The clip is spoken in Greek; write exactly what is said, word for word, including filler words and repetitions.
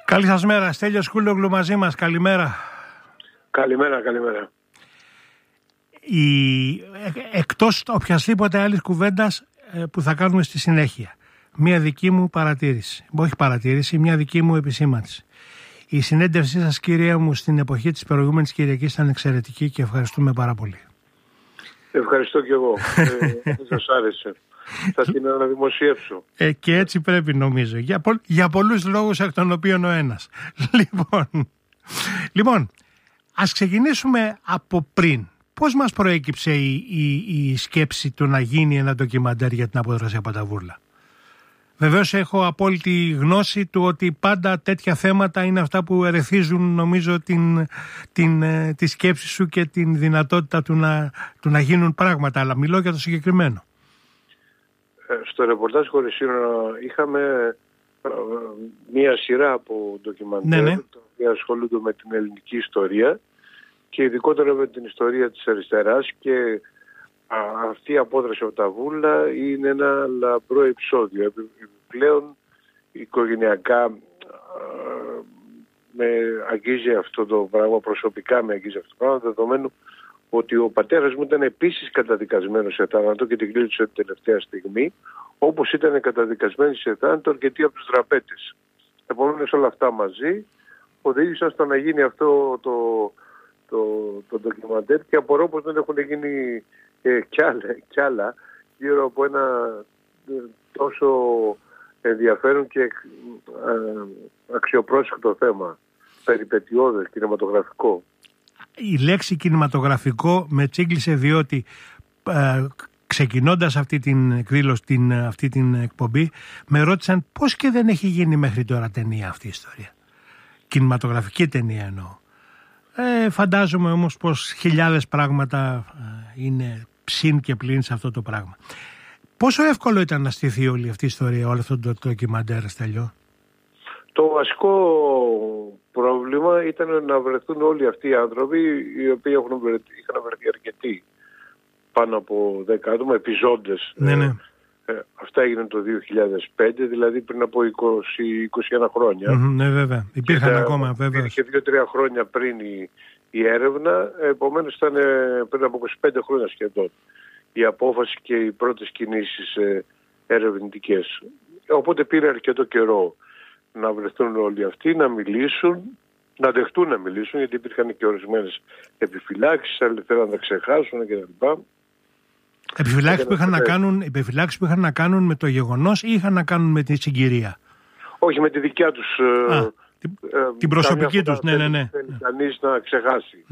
Καλή σας μέρα. Στέλιος Κούλογλου μαζί μας. Καλημέρα. Καλημέρα, καλημέρα. Η... Εκτός οποιασδήποτε άλλης κουβέντας που θα κάνουμε στη συνέχεια, μία δική μου παρατήρηση, όχι παρατήρηση, μία δική μου επισήμανση. Η συνέντευξή σας, κυρία μου, στην εποχή της προηγούμενης Κυριακής ήταν εξαιρετική και ευχαριστούμε πάρα πολύ. Ευχαριστώ και εγώ. ε, σας άρεσε. Θα την αναδημοσιεύσω. Ε, και έτσι πρέπει, νομίζω. Για, πο, για πολλούς λόγους, εκ των οποίων ο ένας. Λοιπόν, λοιπόν, ας ξεκινήσουμε από πριν. Πώς μας προέκυψε η, η, η σκέψη του να γίνει ένα ντοκιμαντέρ για την απόδραση από τα βούρλα? Βεβαίως έχω απόλυτη γνώση του ότι πάντα τέτοια θέματα είναι αυτά που ερεθίζουν, νομίζω, την, την, τη σκέψη σου και την δυνατότητα του να, του να γίνουν πράγματα. Αλλά μιλώ για το συγκεκριμένο. Στο ρεπορτάζ χωρίς σύνορα είχαμε μία σειρά από ντοκιμαντέρ, ναι, ναι, τα οποία ασχολούνται με την ελληνική ιστορία και ειδικότερα με την ιστορία της αριστεράς, και α, αυτή η απόδραση από τα βούλα είναι ένα λαμπρό επεισόδιο. Επιπλέον οικογενειακά α, με αγγίζει αυτό το πράγμα, προσωπικά με αγγίζει αυτό το πράγμα, δεδομένου ότι ο πατέρας μου ήταν επίσης καταδικασμένος σε θάνατο και την κλείδωσε την τελευταία στιγμή, όπως ήταν καταδικασμένοι σε θάνατο αρκετοί από τους δραπέτες. Επομένως όλα αυτά μαζί οδήγησαν στο να γίνει αυτό το, το, το ντοκιμαντέρ, και απορώ πως δεν έχουν γίνει ε, κι, άλλα, κι άλλα γύρω από ένα ε, τόσο ενδιαφέρον και ε, αξιοπρόσεκτο θέμα, περιπετειώδες, κινηματογραφικό. Η λέξη κινηματογραφικό με τσίγκλισε, διότι ε, ξεκινώντας αυτή την εκδήλωση, την, αυτή την εκπομπή, με ρώτησαν πώς και δεν έχει γίνει μέχρι τώρα ταινία αυτή η ιστορία. Κινηματογραφική ταινία εννοώ. Ε, φαντάζομαι όμως πως χιλιάδες πράγματα ε, είναι ψήν και πλήν σε αυτό το πράγμα. Πόσο εύκολο ήταν να στηθεί όλη αυτή η ιστορία, όλο αυτό το ντοκιμαντέρ, Στέλιο? Το βασικό πρόβλημα ήταν να βρεθούν όλοι αυτοί οι άνθρωποι, οι οποίοι έχουν βρεθεί, είχαν βρεθεί αρκετοί, πάνω από δέκα άτομα, επιζώντες. Ναι, ναι. Ε, αυτά έγιναν το δύο χιλιάδες πέντε, δηλαδή πριν από είκοσι με είκοσι ένα χρόνια. Mm-hmm, ναι, βέβαια. Υπήρχαν και ακόμα, βέβαια. Υπήρχε δύο τρία χρόνια πριν η, η έρευνα, επομένως ήταν πριν από είκοσι πέντε χρόνια σχεδόν η απόφαση και οι πρώτες κινήσεις ε, ερευνητικές. Οπότε πήρε αρκετό καιρό να βρεθούν όλοι αυτοί, να μιλήσουν, να δεχτούν να μιλήσουν, γιατί υπήρχαν και ορισμένες επιφυλάξεις, άλλοι θέλαν να τα ξεχάσουν κλπ. Επιφυλάξεις που, είχαν να κάνουν, επιφυλάξεις που είχαν να κάνουν με το γεγονός ή είχαν να κάνουν με τη συγκυρία? Όχι, με τη δικιά τους. Α, ε, την, ε, την προσωπική τους, ναι, ναι, ναι. Θέλει κανείς να ξεχάσει.